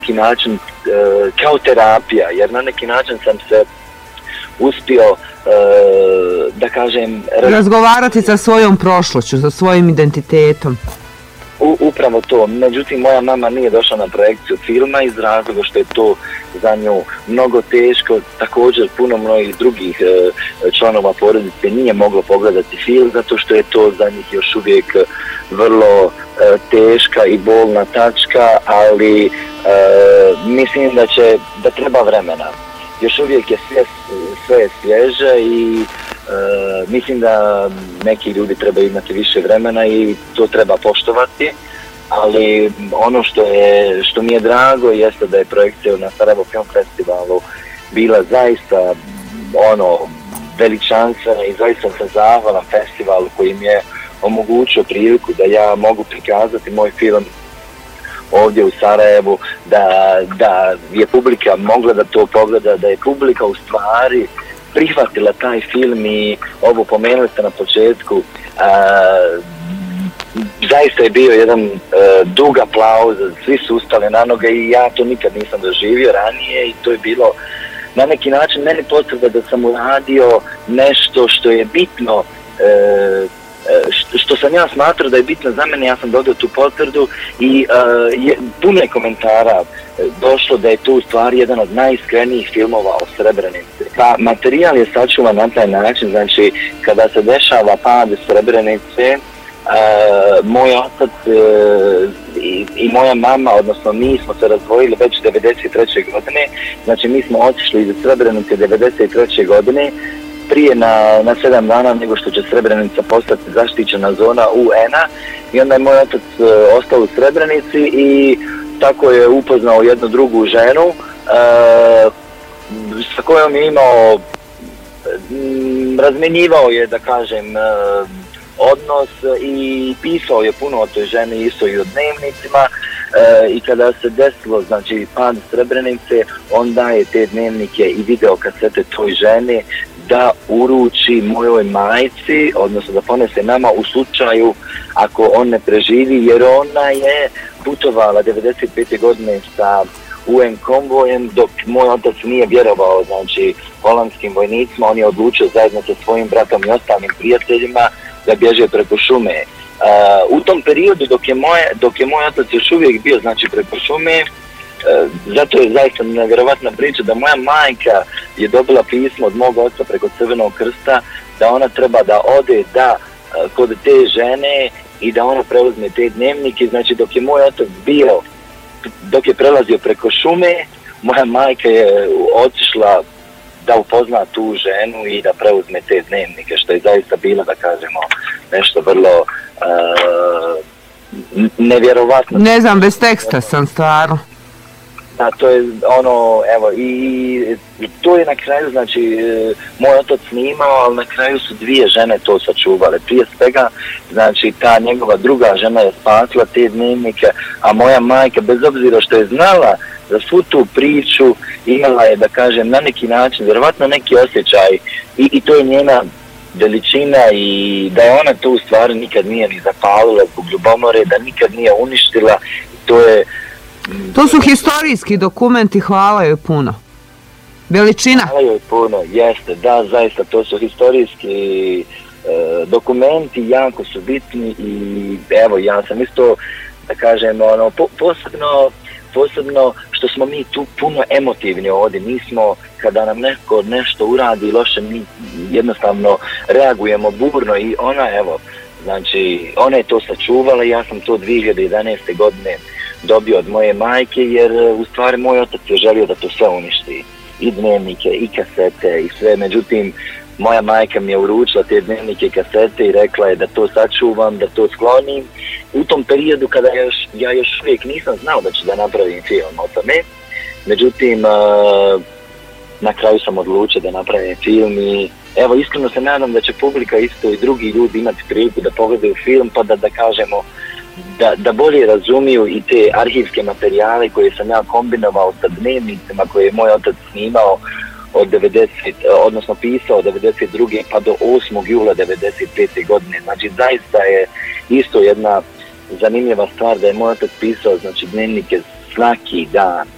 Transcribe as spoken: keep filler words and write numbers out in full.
neki način kao terapija, jer na neki način sam se uspio, da kažem... Razgovarati sa svojom prošlošću, sa svojim identitetom. U, upravo to. Međutim, moja mama nije došla na projekciju filma iz razloga što je to za nju mnogo teško. Također, puno mnogih drugih e, članova porodice nije moglo pogledati film, zato što je to za njih još uvijek vrlo e, teška i bolna tačka, ali e, mislim da će, da treba vremena. Još uvijek je sve, sve svježe i e, mislim da neki ljudi trebaju imati više vremena i to treba poštovati, ali ono što, je, što mi je drago jeste da je projekcija na Sarajevo Film Festivalu bila zaista ono veličanstvena i zaista sam zahvalan festivalu koji mi je omogućio priliku da ja mogu prikazati moj film ovdje u Sarajevu, da, da je publika mogla da to pogleda, da je publika u stvari prihvatila taj film i ovo pomenuli ste na početku, a, zaista je bio jedan a, dug aplauz, svi su ustali na noge i ja to nikad nisam doživio ranije i to je bilo na neki način meni potvrda da sam uradio nešto što je bitno, a, što sam ja smatrao da je bitno za mene, ja sam dobio tu potvrdu i uh, je, puno je komentara došlo da je to u stvari jedan od najiskrenijih filmova o Srebrenici. Pa materijal je sačuvan na taj način, znači kada se dešava pad Srebrenice, uh, moj otac uh, i, i moja mama, odnosno mi smo se razdvojili već devedeset treće godine, znači mi smo otišli iz Srebrenice devedeset treće godine, prije na, na sedam dana nego što će Srebrenica postati zaštićena zona U N-a i onda je moj otac e, ostao u Srebrenici i tako je upoznao jednu drugu ženu e, sa kojom je imao, m, razmenjivao je, da kažem, e, odnos i pisao je puno o toj ženi, isto i o dnevnicima e, i kada se desilo, znači, pad Srebrenice, on daje te dnevnike i video kasete toj žene da uruči mojoj majci, odnosno da ponese nama u slučaju ako on ne preživi, jer ona je putovala devedeset pete godine sa U N konvojem dok moj otac nije vjerovao, znači, holandskim vojnicima, on je odlučio zajedno sa svojim bratom i ostalim prijateljima da bježe preko šume. Uh, u tom periodu dok je, moje, dok je moj otac još uvijek bio, znači, preko šume, zato je zaista nevjerovatna priča da moja majka je dobila pismo od mog oca preko Crvenog krsta da ona treba da ode da kod te žene i da ona preuzme te dnevnike. Znači dok je moj otac bio, dok je prelazio preko šume, moja majka je otišla da upozna tu ženu i da preuzme te dnevnike, što je zaista bilo, da kažemo, nešto vrlo uh, nevjerovatno. Ne znam, bez teksta sam stvarno. Da, to je ono, evo, i to je na kraju, znači, moj otac snimao, ali na kraju su dvije žene to sačuvale. Prije svega, znači, ta njegova druga žena je spasila te dnevnike, a moja majka, bez obzira što je znala za svu tu priču, imala je, da kažem, na neki način, vjerovatno neki osjećaj i, i to je njena veličina i da je ona to u stvari nikad nije ni zapalila zbog ljubomore, da nikad nije uništila, to je... To su historijski dokumenti, hvala joj puno. Veličina. Hvala joj puno, jeste, da, zaista, to su historijski e, dokumenti, jako su bitni i evo, ja sam isto, da kažem, ono, po, posebno, posebno što smo mi tu puno emotivni ovdje, mi smo, kada nam neko nešto uradi loše, mi jednostavno reagujemo burno i ona, evo, znači, ona je to sačuvala i ja sam to dvije hiljade jedanaeste godine dobio od moje majke, jer u stvari moj otac je želio da to sve uništi, i dnevnike, i kasete, i sve. Međutim, moja majka mi je uručila te dnevnike i kasete i rekla je da to sačuvam, da to sklonim. U tom periodu kada ja još, ja još uvijek nisam znao da ću da napravim film o tome, međutim, na kraju sam odlučio da napravim film i evo, iskreno se nadam da će publika isto i drugi ljudi imati priliku da pogledaju film, pa da, da kažemo, Da, da bolje razumiju i te arhivske materijale koje sam ja kombinovao sa dnevnicima koje je moj otac snimao od devedeset, odnosno pisao od devedeset druge pa do osmog jula devedeset pete godine. Znači zaista je isto jedna zanimljiva stvar da je moj otac pisao, znači, dnevnike svaki dan.